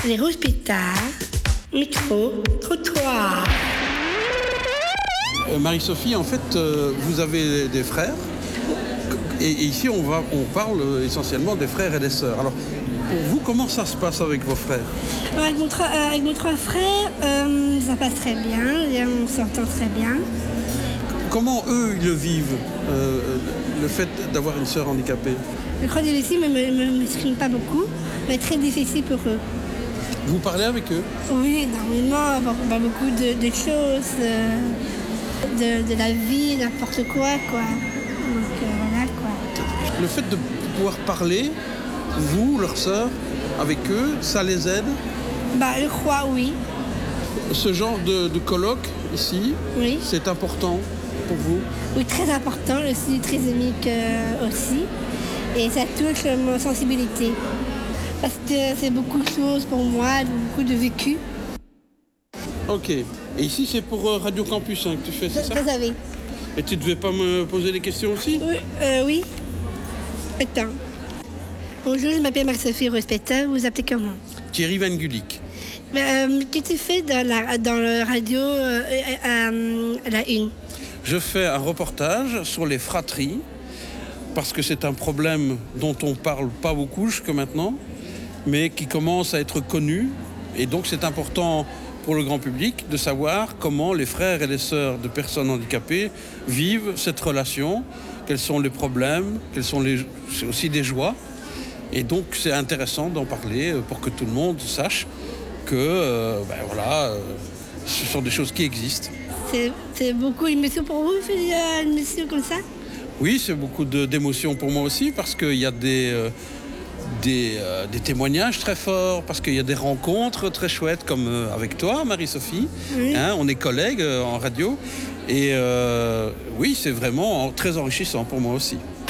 Les rouges pétards, micro, trottoir. Marie-Sophie, en fait, vous avez des frères. Et ici, on parle essentiellement des frères et des sœurs. Alors, pour vous, comment ça se passe avec vos frères? Avec nos trois frères, ça passe très bien, et on s'entend très bien. Comment eux, ils le vivent, le fait d'avoir une sœur handicapée? Je crois que ici ne m'exprime pas beaucoup, mais très difficile pour eux. Vous parlez avec eux? Oui, énormément, beaucoup de choses, de la vie, n'importe quoi. Donc voilà quoi. Le fait de pouvoir parler, vous, leur sœur, avec eux, ça les aide? Je crois oui. Ce genre de colloque ici, Oui. C'est important pour vous? Oui, très important, je suis trisomique aussi. Et ça touche ma sensibilité. Parce que c'est beaucoup de choses pour moi, beaucoup de vécu. Ok. Et ici, c'est pour Radio Campus que tu fais, c'est ça? Vous savez. Et tu ne devais pas me poser des questions aussi? Oui. Attends. Bonjour, je m'appelle Marie-Sophie Rospetta. Vous appelez comment? Thierry Van Gulik. Qu'est-ce que tu fais dans la radio à la une? Je fais un reportage sur les fratries, parce que c'est un problème dont on ne parle pas beaucoup jusque maintenant, mais qui commence à être connu. Et donc c'est important pour le grand public de savoir comment les frères et les sœurs de personnes handicapées vivent cette relation, quels sont les problèmes, quelles sont aussi des joies. Et donc c'est intéressant d'en parler pour que tout le monde sache que ce sont des choses qui existent. C'est beaucoup d'émotions pour vous, faire une émission comme ça? Oui, c'est beaucoup d'émotions pour moi aussi, parce qu'il y a des témoignages très forts, parce qu'il y a des rencontres très chouettes, comme avec toi, Marie-Sophie. Oui. On est collègues en radio. Et oui, c'est vraiment très enrichissant pour moi aussi.